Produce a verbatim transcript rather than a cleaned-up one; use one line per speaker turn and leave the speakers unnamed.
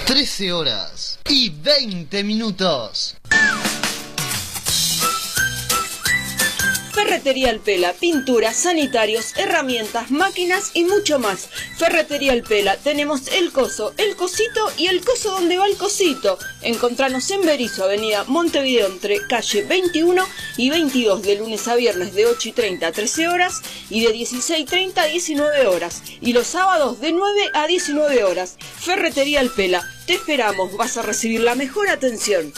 trece horas y veinte minutos.
Ferretería El Pela, pinturas, sanitarios, herramientas, máquinas y mucho más. Ferretería El Pela, tenemos el coso, el cosito y el coso donde va el cosito. Encontranos en Berisso, avenida Montevideo, entre calle veintiuno y veintidós, de lunes a viernes de ocho y treinta a trece horas y de dieciséis y treinta a diecinueve horas. Y los sábados de nueve a diecinueve horas. Ferretería El Pela, te esperamos, vas a recibir la mejor atención.